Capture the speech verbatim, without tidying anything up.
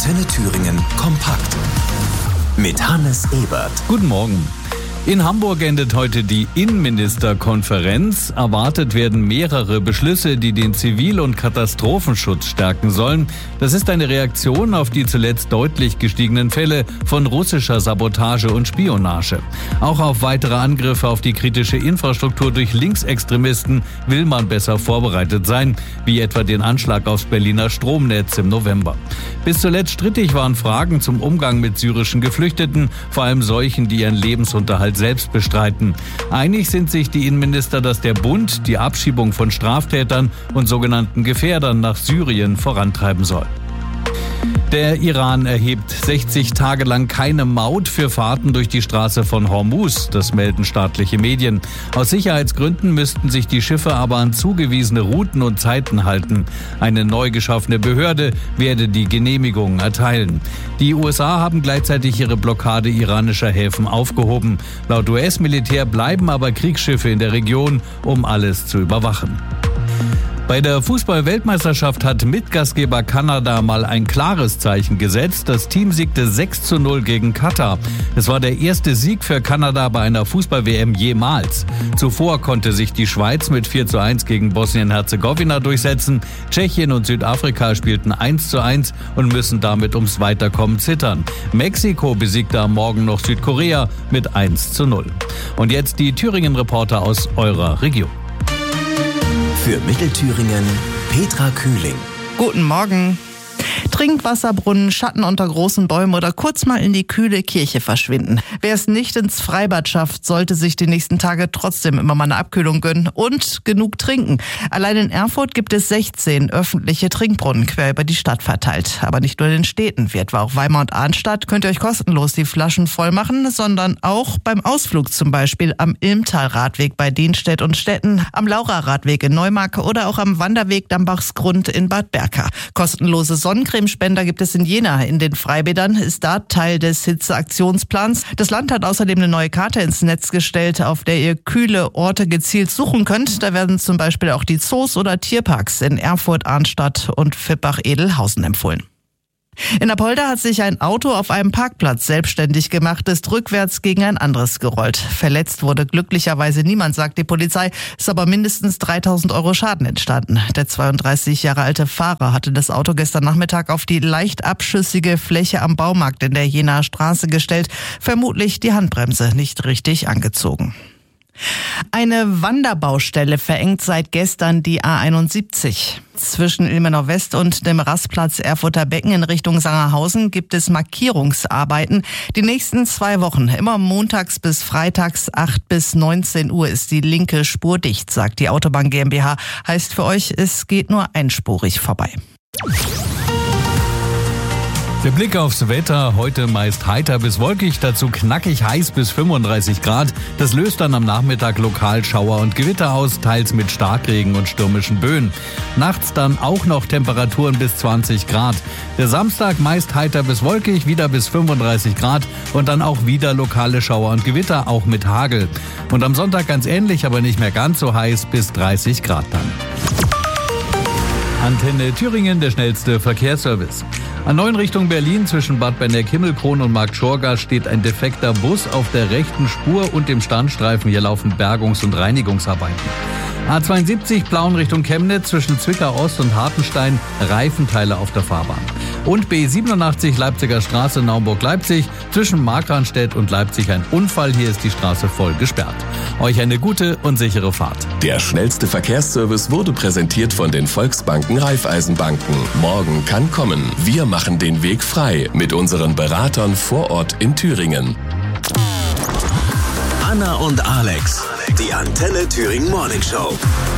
Antenne Thüringen kompakt mit Hannes Ebert. Guten Morgen. In Hamburg endet heute die Innenministerkonferenz. Erwartet werden mehrere Beschlüsse, die den Zivil- und Katastrophenschutz stärken sollen. Das ist eine Reaktion auf die zuletzt deutlich gestiegenen Fälle von russischer Sabotage und Spionage. Auch auf weitere Angriffe auf die kritische Infrastruktur durch Linksextremisten will man besser vorbereitet sein, wie etwa den Anschlag aufs Berliner Stromnetz im November. Bis zuletzt strittig waren Fragen zum Umgang mit syrischen Geflüchteten, vor allem solchen, die ihren Lebensunterhalt selbst bestreiten. Einig sind sich die Innenminister, dass der Bund die Abschiebung von Straftätern und sogenannten Gefährdern nach Syrien vorantreiben soll. Der Iran erhebt sechzig Tage lang keine Maut für Fahrten durch die Straße von Hormuz, das melden staatliche Medien. Aus Sicherheitsgründen müssten sich die Schiffe aber an zugewiesene Routen und Zeiten halten. Eine neu geschaffene Behörde werde die Genehmigung erteilen. Die U S A haben gleichzeitig ihre Blockade iranischer Häfen aufgehoben. Laut U S-Militär bleiben aber Kriegsschiffe in der Region, um alles zu überwachen. Bei der Fußball-Weltmeisterschaft hat Mitgastgeber Kanada mal ein klares Zeichen gesetzt. Das Team siegte sechs zu null gegen Katar. Es war der erste Sieg für Kanada bei einer Fußball-W M jemals. Zuvor konnte sich die Schweiz mit vier zu eins gegen Bosnien-Herzegowina durchsetzen. Tschechien und Südafrika spielten eins zu eins und müssen damit ums Weiterkommen zittern. Mexiko besiegte am Morgen noch Südkorea mit eins zu null. Und jetzt die Thüringen-Reporter aus eurer Region. Für Mittelthüringen Petra Kühling. Guten Morgen. Trinkwasserbrunnen, Schatten unter großen Bäumen oder kurz mal in die kühle Kirche verschwinden. Wer es nicht ins Freibad schafft, sollte sich die nächsten Tage trotzdem immer mal eine Abkühlung gönnen und genug trinken. Allein in Erfurt gibt es sechzehn öffentliche Trinkbrunnen quer über die Stadt verteilt. Aber nicht nur in den Städten, wie etwa auch Weimar und Arnstadt, könnt ihr euch kostenlos die Flaschen voll machen, sondern auch beim Ausflug, zum Beispiel am Ilmtal-Radweg bei Dienstedt und Stetten, am Laura-Radweg in Neumark oder auch am Wanderweg Dambachsgrund in Bad Berka. Kostenlose Sonnencremespender gibt es in Jena. In den Freibädern ist da Teil des Hitzeaktionsplans. Das Land hat außerdem eine neue Karte ins Netz gestellt, auf der ihr kühle Orte gezielt suchen könnt. Da werden zum Beispiel auch die Zoos oder Tierparks in Erfurt, Arnstadt und Fippach-Edelhausen empfohlen. In Apolda hat sich ein Auto auf einem Parkplatz selbstständig gemacht, ist rückwärts gegen ein anderes gerollt. Verletzt wurde glücklicherweise niemand, sagt die Polizei, ist aber mindestens dreitausend Euro Schaden entstanden. Der zweiunddreißig Jahre alte Fahrer hatte das Auto gestern Nachmittag auf die leicht abschüssige Fläche am Baumarkt in der Jenaer Straße gestellt, vermutlich die Handbremse nicht richtig angezogen. Eine Wanderbaustelle verengt seit gestern die A einundsiebzig. Zwischen Ilmenau West und dem Rastplatz Erfurter Becken in Richtung Sangerhausen gibt es Markierungsarbeiten. Die nächsten zwei Wochen, immer montags bis freitags, acht bis neunzehn Uhr ist die linke Spur dicht, sagt die Autobahn GmbH. Heißt für euch, es geht nur einspurig vorbei. Der Blick aufs Wetter, heute meist heiter bis wolkig, dazu knackig heiß bis fünfunddreißig Grad. Das löst dann am Nachmittag lokal Schauer und Gewitter aus, teils mit Starkregen und stürmischen Böen. Nachts dann auch noch Temperaturen bis zwanzig Grad. Der Samstag meist heiter bis wolkig, wieder bis fünfunddreißig Grad und dann auch wieder lokale Schauer und Gewitter, auch mit Hagel. Und am Sonntag ganz ähnlich, aber nicht mehr ganz so heiß, bis dreißig Grad dann. Antenne Thüringen, der schnellste Verkehrsservice. An neun Richtung Berlin zwischen Bad Benneck-Himmelkron und Marktschorgast steht ein defekter Bus auf der rechten Spur und dem Standstreifen. Hier laufen Bergungs- und Reinigungsarbeiten. A zweiundsiebzig Plauen Richtung Chemnitz zwischen Zwickau Ost und Hartenstein, Reifenteile auf der Fahrbahn. Und B siebenundachtzig Leipziger Straße Naumburg-Leipzig zwischen Markranstädt und Leipzig ein Unfall. Hier ist die Straße voll gesperrt. Euch eine gute und sichere Fahrt. Der schnellste Verkehrsservice wurde präsentiert von den Volksbanken Raiffeisenbanken. Morgen kann kommen. Wir machen den Weg frei mit unseren Beratern vor Ort in Thüringen. Anna und Alex, die Antenne Thüringen Morning Show.